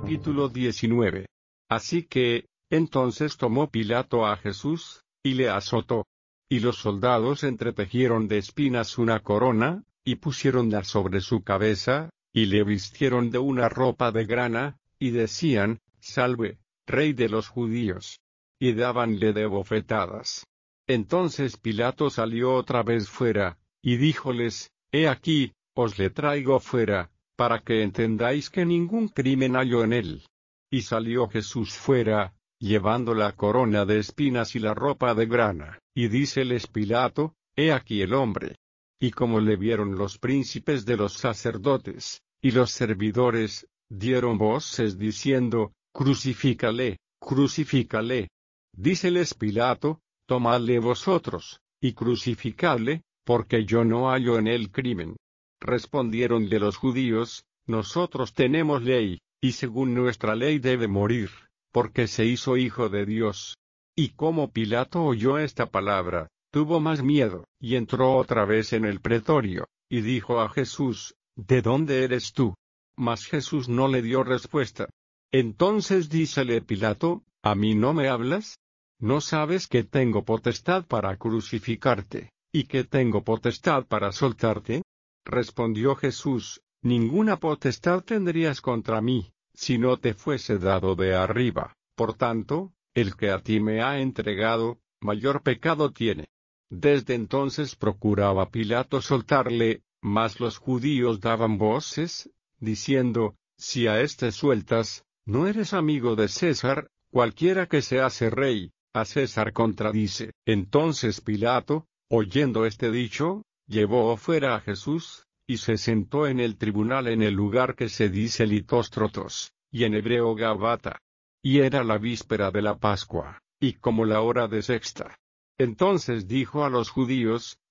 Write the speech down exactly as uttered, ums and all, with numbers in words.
Capítulo diecinueve. Así que, entonces tomó Pilato a Jesús, y le azotó. Y los soldados entretejieron de espinas una corona, y pusiéronla sobre su cabeza, y le vistieron de una ropa de grana, y decían, Salve, Rey de los judíos. Y dábanle de bofetadas. Entonces Pilato salió otra vez fuera, y díjoles, He aquí, os le traigo fuera, para que entendáis que ningún crimen hallo en él. Y salió Jesús fuera, llevando la corona de espinas y la ropa de grana, y díceles Pilato, He aquí el hombre. Y como le vieron los príncipes de los sacerdotes, y los servidores, dieron voces diciendo, Crucifícale, crucifícale. Díceles Pilato, Tomadle vosotros, y crucificadle, porque yo no hallo en él crimen. Respondieronle los judíos, Nosotros tenemos ley, y según nuestra ley debe morir, porque se hizo hijo de Dios. Y como Pilato oyó esta palabra, tuvo más miedo, y entró otra vez en el pretorio, y dijo a Jesús, ¿De dónde eres tú? Mas Jesús no le dio respuesta. Entonces dícele Pilato, ¿A mí no me hablas? ¿No sabes que tengo potestad para crucificarte, y que tengo potestad para soltarte? Respondió Jesús, Ninguna potestad tendrías contra mí, si no te fuese dado de arriba. Por tanto, el que a ti me ha entregado, mayor pecado tiene. Desde entonces procuraba Pilato soltarle, mas los judíos daban voces, diciendo, Si a éste sueltas, no eres amigo de César, cualquiera que se hace rey, a César contradice. Entonces Pilato, oyendo este dicho, llevó fuera a Jesús, y se sentó en el tribunal en el lugar que se dice Litóstrotos, y en hebreo Gabata. Y era la víspera de la Pascua, y como la hora de sexta. Entonces dijo a los judíos,